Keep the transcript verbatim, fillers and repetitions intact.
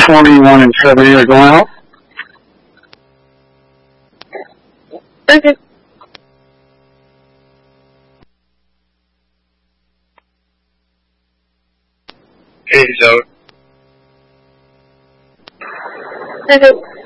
forty-one and seventy are going out. Okay. Hey, Zoe. Okay.